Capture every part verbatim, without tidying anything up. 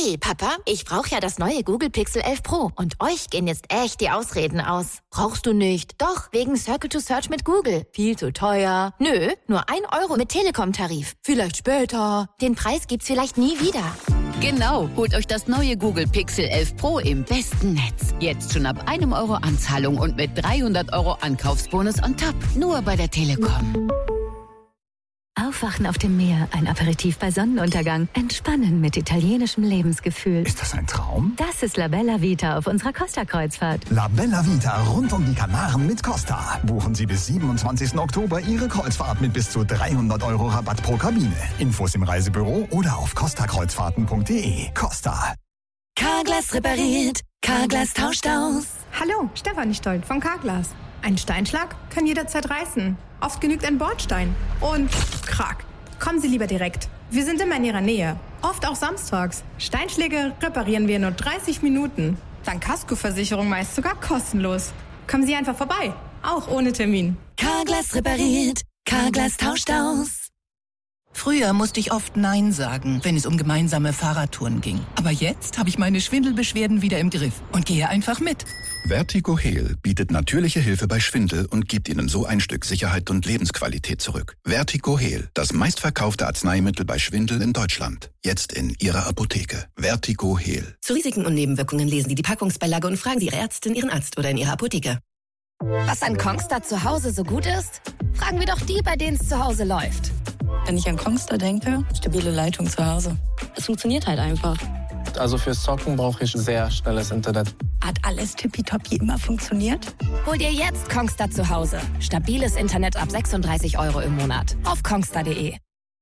Hey Papa, ich brauche ja das neue Google Pixel elf Pro und euch gehen jetzt echt die Ausreden aus. Brauchst du nicht? Doch, wegen Circle to Search mit Google. Viel zu teuer. Nö, nur ein Euro mit Telekom-Tarif. Vielleicht später. Den Preis gibt's vielleicht nie wieder. Genau, holt euch das neue Google Pixel elf Pro im besten Netz. Jetzt schon ab einem Euro Anzahlung und mit dreihundert Euro Ankaufsbonus on top. Nur bei der Telekom. Aufwachen auf dem Meer, ein Aperitif bei Sonnenuntergang, entspannen mit italienischem Lebensgefühl. Ist das ein Traum? Das ist La Bella Vita auf unserer Costa-Kreuzfahrt. La Bella Vita rund um die Kanaren mit Costa. Buchen Sie bis siebenundzwanzigsten Oktober Ihre Kreuzfahrt mit bis zu dreihundert Euro Rabatt pro Kabine. Infos im Reisebüro oder auf costa kreuzfahrten punkt de. Costa. Carglass repariert, Carglass tauscht aus. Hallo, Stefanie Stolt von Carglass. Ein Steinschlag kann jederzeit reißen. Oft genügt ein Bordstein. Und krack. Kommen Sie lieber direkt. Wir sind immer in Ihrer Nähe. Oft auch samstags. Steinschläge reparieren wir in nur dreißig Minuten. Dank Kaskoversicherung meist sogar kostenlos. Kommen Sie einfach vorbei. Auch ohne Termin. Carglass repariert, Carglass tauscht aus. Früher musste ich oft Nein sagen, wenn es um gemeinsame Fahrradtouren ging. Aber jetzt habe ich meine Schwindelbeschwerden wieder im Griff und gehe einfach mit. Vertigo Heal bietet natürliche Hilfe bei Schwindel und gibt Ihnen so ein Stück Sicherheit und Lebensqualität zurück. Vertigo Heal, das meistverkaufte Arzneimittel bei Schwindel in Deutschland. Jetzt in Ihrer Apotheke. Vertigo Heal. Zu Risiken und Nebenwirkungen lesen Sie die Packungsbeilage und fragen Sie Ihre Ärztin, Ihren Arzt oder in Ihrer Apotheke. Was an Kongstar zu Hause so gut ist? Fragen wir doch die, bei denen es zu Hause läuft. Wenn ich an Kongstar denke, stabile Leitung zu Hause. Es funktioniert halt einfach. Also fürs Zocken brauche ich sehr schnelles Internet. Hat alles tippitoppi immer funktioniert? Hol dir jetzt Kongstar zu Hause. Stabiles Internet ab sechsunddreißig Euro im Monat. Auf kongstar punkt de.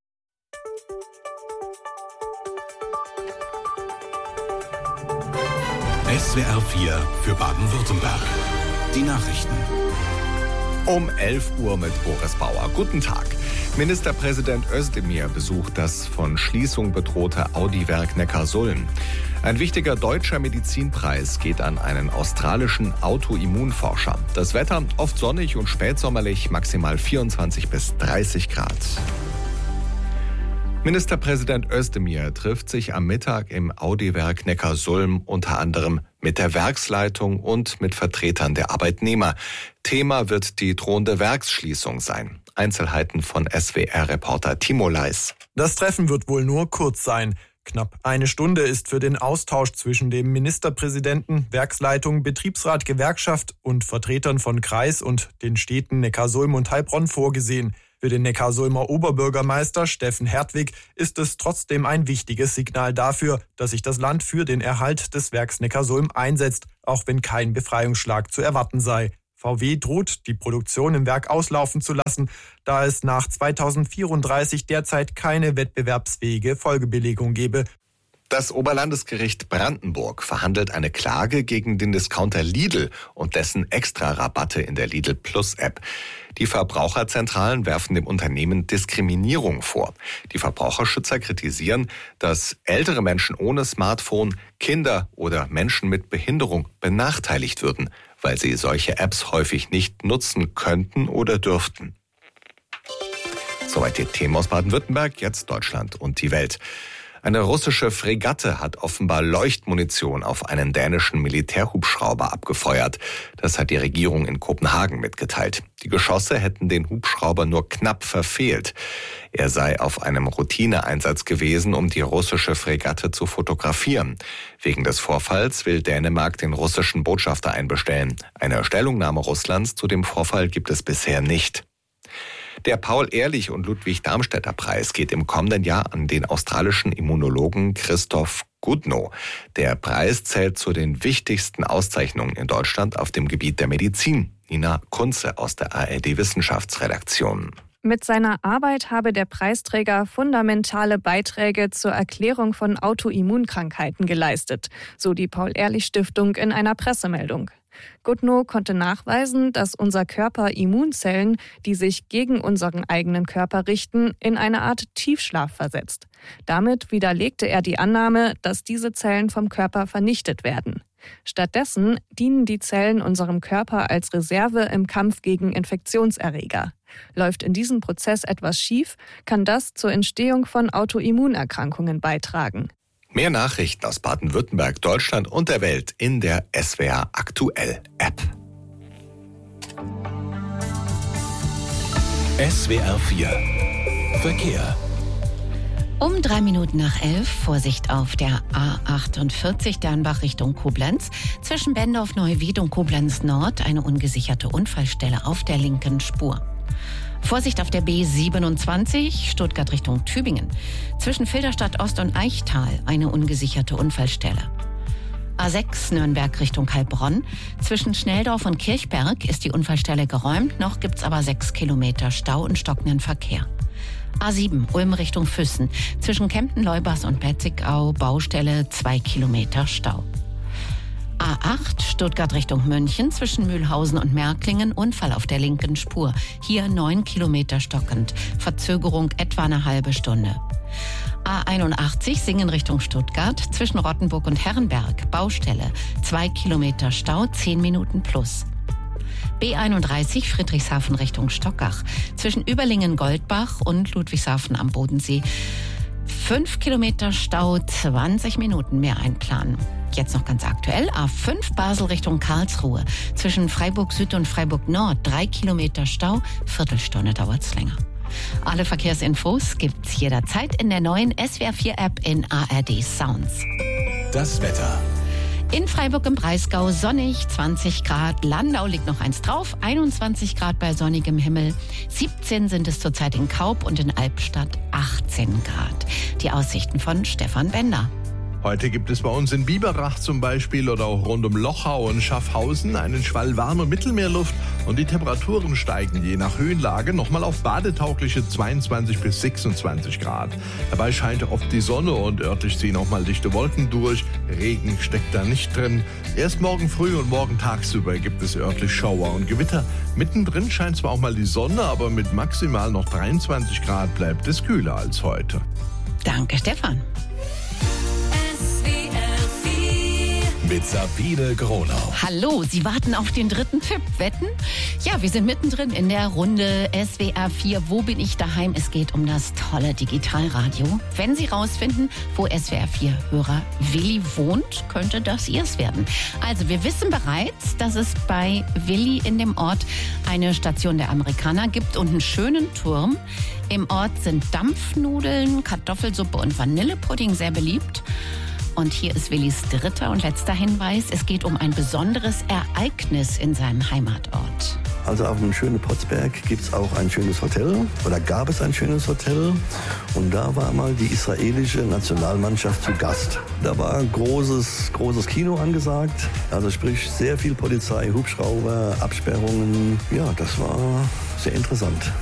S W R vier für Baden-Württemberg. Die Nachrichten. Um elf Uhr mit Boris Bauer. Guten Tag. Ministerpräsident Özdemir besucht das von Schließung bedrohte Audi-Werk Neckarsulm. Ein wichtiger deutscher Medizinpreis geht an einen australischen Autoimmunforscher. Das Wetter oft sonnig und spätsommerlich, maximal vierundzwanzig bis dreißig Grad. Ministerpräsident Özdemir trifft sich am Mittag im Audi-Werk Neckarsulm unter anderem mit der Werksleitung und mit Vertretern der Arbeitnehmer. Thema wird die drohende Werksschließung sein. Einzelheiten von S W R-Reporter Timo Leis. Das Treffen wird wohl nur kurz sein. Knapp eine Stunde ist für den Austausch zwischen dem Ministerpräsidenten, Werksleitung, Betriebsrat, Gewerkschaft und Vertretern von Kreis und den Städten Neckarsulm und Heilbronn vorgesehen. Für den Neckarsulmer Oberbürgermeister Steffen Hertwig ist es trotzdem ein wichtiges Signal dafür, dass sich das Land für den Erhalt des Werks Neckarsulm einsetzt, auch wenn kein Befreiungsschlag zu erwarten sei. V W droht, die Produktion im Werk auslaufen zu lassen, da es nach zweitausendvierunddreißig derzeit keine wettbewerbsfähige Folgebelegung gebe. Das Oberlandesgericht Brandenburg verhandelt eine Klage gegen den Discounter Lidl und dessen Extra-Rabatte in der Lidl Plus-App. Die Verbraucherzentralen werfen dem Unternehmen Diskriminierung vor. Die Verbraucherschützer kritisieren, dass ältere Menschen ohne Smartphone, Kinder oder Menschen mit Behinderung benachteiligt würden, weil sie solche Apps häufig nicht nutzen könnten oder dürften. Soweit die Themen aus Baden-Württemberg, jetzt Deutschland und die Welt. Eine russische Fregatte hat offenbar Leuchtmunition auf einen dänischen Militärhubschrauber abgefeuert. Das hat die Regierung in Kopenhagen mitgeteilt. Die Geschosse hätten den Hubschrauber nur knapp verfehlt. Er sei auf einem Routineeinsatz gewesen, um die russische Fregatte zu fotografieren. Wegen des Vorfalls will Dänemark den russischen Botschafter einbestellen. Eine Stellungnahme Russlands zu dem Vorfall gibt es bisher nicht. Der Paul-Ehrlich- und Ludwig-Darmstädter-Preis geht im kommenden Jahr an den australischen Immunologen Christoph Goodnow. Der Preis zählt zu den wichtigsten Auszeichnungen in Deutschland auf dem Gebiet der Medizin. Nina Kunze aus der A R D-Wissenschaftsredaktion. Mit seiner Arbeit habe der Preisträger fundamentale Beiträge zur Erklärung von Autoimmunkrankheiten geleistet, so die Paul-Ehrlich-Stiftung in einer Pressemeldung. Goodnow konnte nachweisen, dass unser Körper Immunzellen, die sich gegen unseren eigenen Körper richten, in eine Art Tiefschlaf versetzt. Damit widerlegte er die Annahme, dass diese Zellen vom Körper vernichtet werden. Stattdessen dienen die Zellen unserem Körper als Reserve im Kampf gegen Infektionserreger. Läuft in diesem Prozess etwas schief, kann das zur Entstehung von Autoimmunerkrankungen beitragen. Mehr Nachrichten aus Baden-Württemberg, Deutschland und der Welt in der S W R Aktuell App. S W R vier Verkehr. Um drei Minuten nach elf, Vorsicht auf der A achtundvierzig Dernbach Richtung Koblenz. Zwischen Bendorf-Neuwied und Koblenz Nord eine ungesicherte Unfallstelle auf der linken Spur. Vorsicht auf der B siebenundzwanzig, Stuttgart Richtung Tübingen. Zwischen Filderstadt Ost und Eichtal eine ungesicherte Unfallstelle. A sechs Nürnberg Richtung Heilbronn. Zwischen Schnelldorf und Kirchberg ist die Unfallstelle geräumt, noch gibt's aber sechs Kilometer Stau und stockenden Verkehr. A sieben Ulm Richtung Füssen. Zwischen Kempten-Leubers und Betzigau Baustelle zwei Kilometer Stau. A acht Stuttgart Richtung München. Zwischen Mühlhausen und Märklingen Unfall auf der linken Spur. Hier neun Kilometer stockend. Verzögerung etwa eine halbe Stunde. A einundachtzig Singen Richtung Stuttgart. Zwischen Rottenburg und Herrenberg Baustelle. zwei Kilometer Stau, zehn Minuten plus. B einunddreißig Friedrichshafen Richtung Stockach. Zwischen Überlingen-Goldbach und Ludwigshafen am Bodensee. fünf Kilometer Stau, zwanzig Minuten mehr einplanen. Jetzt noch ganz aktuell. A fünf Basel Richtung Karlsruhe. Zwischen Freiburg Süd und Freiburg Nord. drei Kilometer Stau, Viertelstunde dauert's länger. Alle Verkehrsinfos gibt's jederzeit in der neuen S W R vier App in A R D Sounds. Das Wetter. In Freiburg im Breisgau sonnig, zwanzig Grad. Landau liegt noch eins drauf, einundzwanzig Grad bei sonnigem Himmel. siebzehn sind es zurzeit in Kaub und in Albstadt achtzehn Grad. Die Aussichten von Stefan Bender. Heute gibt es bei uns in Biberach zum Beispiel oder auch rund um Lochau und Schaffhausen einen Schwall warme Mittelmeerluft und die Temperaturen steigen je nach Höhenlage nochmal auf badetaugliche zweiundzwanzig bis sechsundzwanzig Grad. Dabei scheint oft die Sonne und örtlich ziehen auch mal dichte Wolken durch. Regen steckt da nicht drin. Erst morgen früh und morgen tagsüber gibt es örtlich Schauer und Gewitter. Mittendrin scheint zwar auch mal die Sonne, aber mit maximal noch dreiundzwanzig Grad bleibt es kühler als heute. Danke, Stefan. Mit Sabine Gronau. Hallo, Sie warten auf den dritten Tipp. Wetten? Ja, wir sind mittendrin in der Runde S W R vier. Wo bin ich daheim? Es geht um das tolle Digitalradio. Wenn Sie rausfinden, wo S W R vier Hörer Willi wohnt, könnte das ihrs werden. Also, wir wissen bereits, dass es bei Willi in dem Ort eine Station der Amerikaner gibt und einen schönen Turm. Im Ort sind Dampfnudeln, Kartoffelsuppe und Vanillepudding sehr beliebt. Und hier ist Willis dritter und letzter Hinweis. Es geht um ein besonderes Ereignis in seinem Heimatort. Also auf dem schönen Potsberg gibt es auch ein schönes Hotel oder gab es ein schönes Hotel und da war mal die israelische Nationalmannschaft zu Gast. Da war ein großes, großes Kino angesagt, also sprich sehr viel Polizei, Hubschrauber, Absperrungen. Ja, das war sehr interessant.